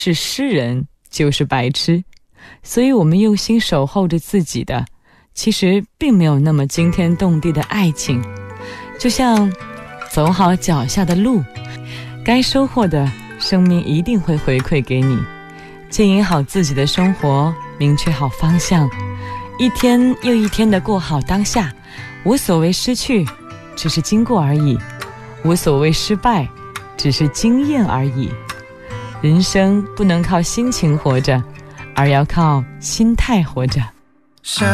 是诗人就是白痴，所以我们用心守候着自己的，其实并没有那么惊天动地的爱情。就像走好脚下的路，该收获的生命一定会回馈给你。经营好自己的生活，明确好方向，一天又一天的过好当下。无所谓失去，只是经过而已；无所谓失败，只是经验而已。人生不能靠心情活着，而要靠心态活着。